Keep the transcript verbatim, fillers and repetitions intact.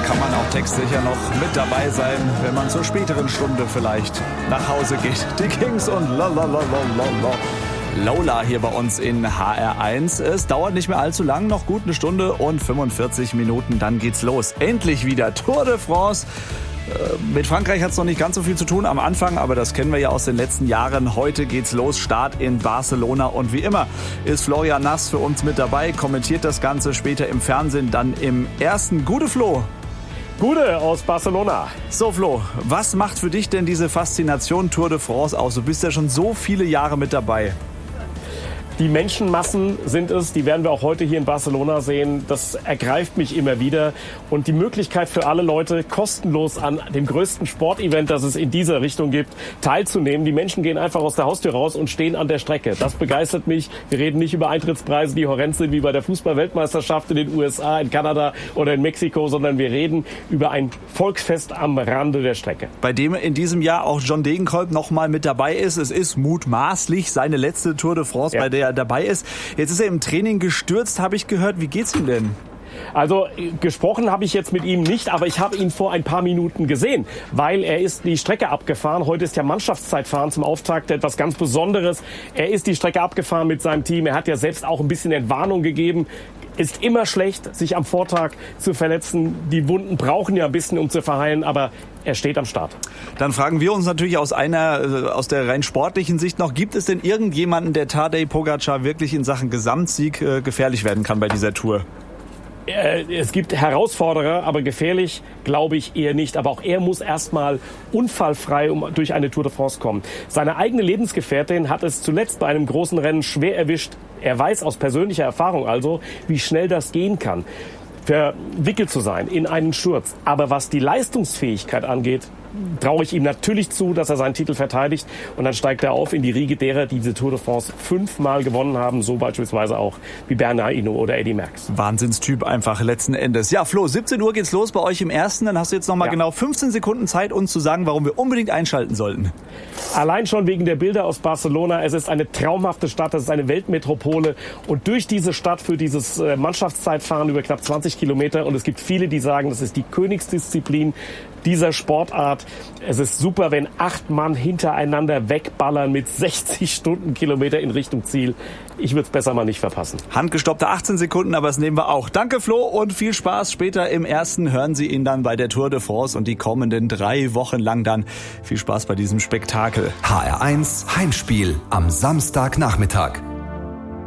kann man auch textsicher noch mit dabei sein, wenn man zur späteren Stunde vielleicht nach Hause geht. Die Kings und lalalala. Lola hier bei uns in H R eins. Es dauert nicht mehr allzu lang, noch gut eine Stunde und fünfundvierzig Minuten, dann geht's los. Endlich wieder Tour de France. Mit Frankreich hat es noch nicht ganz so viel zu tun am Anfang, aber das kennen wir ja aus den letzten Jahren. Heute geht's los, Start in Barcelona und wie immer ist Florian Nass für uns mit dabei, kommentiert das Ganze später im Fernsehen, dann im ersten. Gute Flo. Gute aus Barcelona. So Flo, was macht für dich denn diese Faszination Tour de France aus? Du bist ja schon so viele Jahre mit dabei. Die Menschenmassen sind es, die werden wir auch heute hier in Barcelona sehen. Das ergreift mich immer wieder. Und die Möglichkeit für alle Leute, kostenlos an dem größten Sportevent, das es in dieser Richtung gibt, teilzunehmen. Die Menschen gehen einfach aus der Haustür raus und stehen an der Strecke. Das begeistert mich. Wir reden nicht über Eintrittspreise, die horrend sind wie bei der Fußball-Weltmeisterschaft in den U S A, in Kanada oder in Mexiko, sondern wir reden über ein Volksfest am Rande der Strecke. Bei dem in diesem Jahr auch John Degenkolb noch mal mit dabei ist. Es ist mutmaßlich seine letzte Tour de France, ja, bei der er dabei ist. Jetzt ist er im Training gestürzt, habe ich gehört. Wie geht's ihm denn? Also gesprochen habe ich jetzt mit ihm nicht, aber ich habe ihn vor ein paar Minuten gesehen, weil er ist die Strecke abgefahren. Heute ist ja Mannschaftszeitfahren zum Auftakt, etwas ganz Besonderes. Er ist die Strecke abgefahren mit seinem Team. Er hat ja selbst auch ein bisschen Entwarnung gegeben. Ist immer schlecht, sich am Vortag zu verletzen. Die Wunden brauchen ja ein bisschen, um zu verheilen, aber er steht am Start. Dann fragen wir uns natürlich aus einer, aus der rein sportlichen Sicht noch, gibt es denn irgendjemanden, der Tadej Pogačar wirklich in Sachen Gesamtsieg äh, gefährlich werden kann bei dieser Tour? Es gibt Herausforderer, aber gefährlich glaube ich eher nicht. Aber auch er muss erstmal unfallfrei um, durch eine Tour de France kommen. Seine eigene Lebensgefährtin hat es zuletzt bei einem großen Rennen schwer erwischt. Er weiß aus persönlicher Erfahrung also, wie schnell das gehen kann, verwickelt zu sein in einen Sturz. Aber was die Leistungsfähigkeit angeht, traue ich ihm natürlich zu, dass er seinen Titel verteidigt. Und dann steigt er auf in die Riege derer, die diese Tour de France fünfmal gewonnen haben. So beispielsweise auch wie Bernard Hinault oder Eddy Merckx. Wahnsinnstyp einfach letzten Endes. Ja, Flo, siebzehn Uhr geht's los bei euch im ersten. Dann hast du jetzt noch mal ja. genau fünfzehn Sekunden Zeit, uns zu sagen, warum wir unbedingt einschalten sollten. Allein schon wegen der Bilder aus Barcelona. Es ist eine traumhafte Stadt. Es ist eine Weltmetropole. Und durch diese Stadt führt dieses Mannschaftszeitfahren über knapp zwanzig Kilometer. Und es gibt viele, die sagen, das ist die Königsdisziplin dieser Sportart. Es ist super, wenn acht Mann hintereinander wegballern mit sechzig Stundenkilometer in Richtung Ziel. Ich würde es besser mal nicht verpassen. Handgestoppte achtzehn Sekunden, aber das nehmen wir auch. Danke Flo und viel Spaß. Später im ersten hören Sie ihn dann bei der Tour de France und die kommenden drei Wochen lang dann. Viel Spaß bei diesem Spektakel. H R eins Heimspiel am Samstagnachmittag.